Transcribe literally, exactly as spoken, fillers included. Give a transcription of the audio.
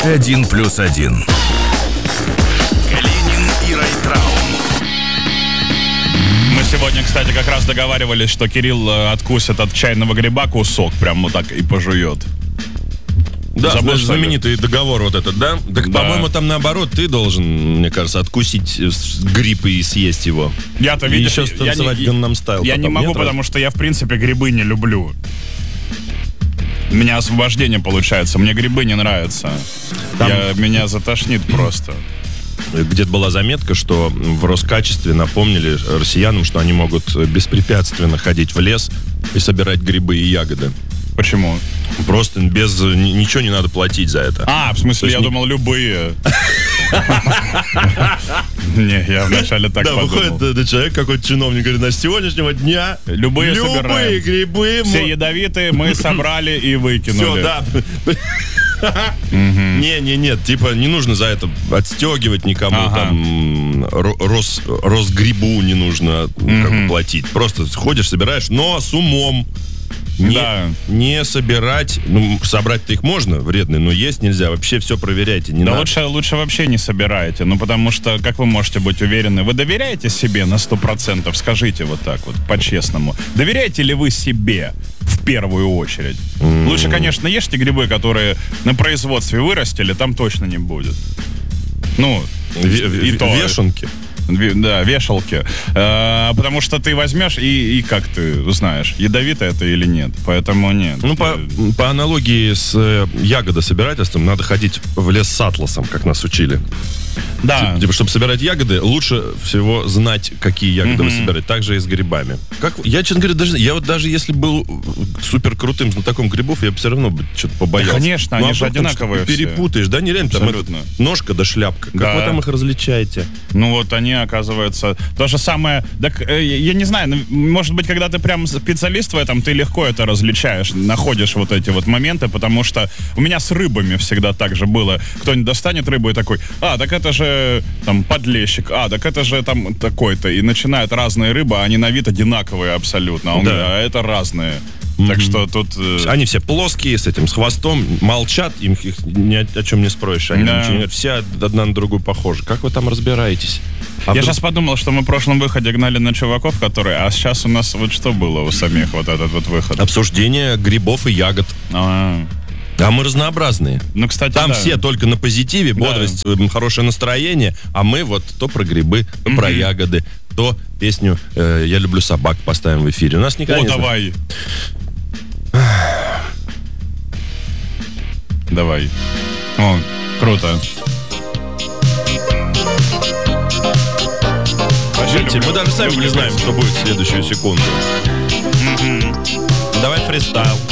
Один плюс один. Калинин и Райtraum. Мы сегодня, кстати, как раз договаривались, что Кирилл откусит от чайного гриба кусок, прям вот так и пожует. Да, Забыл, знаешь, знаменитый договор вот этот, да? Так, Да. по-моему, там наоборот, ты должен, мне кажется, откусить гриб и съесть его. Я-то, И видишь, еще я станцевать не, Gangnam Style я не потом, могу, нет, потому что я, в принципе, грибы не люблю. У меня освобождение получается, мне грибы не нравятся. Там- Я, меня затошнит просто. Где-то была заметка, что в Роскачестве напомнили россиянам, что они могут беспрепятственно ходить в лес и собирать грибы и ягоды. Почему? Просто без ни- ничего не надо платить за это. А, в смысле, То есть я не- думал, любые. Не, я вначале так Да, подумал. выходит да, да, человек, какой-то чиновник, говорит, на сегодняшнего дня Любые собираем. любые грибы... Все мо- ядовитые мы собрали и выкинули. Все, да. Не, не, нет, типа не нужно за это отстегивать никому, Ага. там ро- рос, Росгрибу не нужно как бы платить. Просто ходишь, собираешь, но с умом. Не, Да. не собирать, ну, собрать-то их можно, вредные, но есть нельзя. Вообще все проверяйте, не Да надо. лучше, лучше вообще не собирайте, ну потому что, как вы можете быть уверены, вы доверяете себе на сто процентов? Скажите вот так вот, по-честному. Доверяете ли вы себе в первую очередь? Mm. Лучше, конечно, ешьте грибы, которые на производстве вырастили, там точно не будет. Ну, Ве- и ве- то. Вешанки. Ве- Да, вешалки. Э, потому что ты возьмешь и, и как ты узнаешь, ядовито это или нет. Поэтому нет. Ну, по, Э, по аналогии с э, ягодособирательством, надо ходить в лес с атласом, как нас учили. Да. Типа, чтобы собирать ягоды, лучше всего знать, какие ягоды вы собираете. Так же и с грибами. Как, я, честно говоря, даже, я вот даже если был супер крутым знатоком грибов, я бы все равно бы что-то побоялся. Да, конечно, Ну, они а же потом одинаковые что-то все. перепутаешь, да, нереально, там Абсолютно. этот, ножка да шляпка. Как Да. вы там их различаете? Ну вот они, оказывается, то же самое. Так, э, я не знаю, ну, может быть, когда ты прям специалист в этом, ты легко это различаешь, находишь вот эти вот моменты, потому что у меня с рыбами всегда так же было. Кто-нибудь достанет рыбу и такой, а, так это же там подлещик, а, так это же там такой-то. И начинают разные рыбы, они на вид одинаковые абсолютно, а, он Да. говорит, а это разные. Так что тут... э, Они все плоские, с этим, с хвостом, молчат, им их ни о, о чем не спросишь. Они Да. ничего не говорят, все одна на другую похожи. Как вы там разбираетесь? А Я вдруг- сейчас подумал, что мы в прошлом выходе гнали на чуваков, которые... А сейчас у нас вот что было у самих, вот этот вот выход? Обсуждение грибов и ягод. А, А мы разнообразные. ну, кстати, Там да. все только на позитиве, бодрость, м, хорошее настроение, а мы вот то про грибы, то про ягоды, то песню э, «Я люблю собак» поставим в эфире. У нас никогда О, не... давай. Давай. О, круто. Вообще Видите, люблю- мы даже сами люблю не знаем, песню. что будет в следующую секунду. Давай фристайл.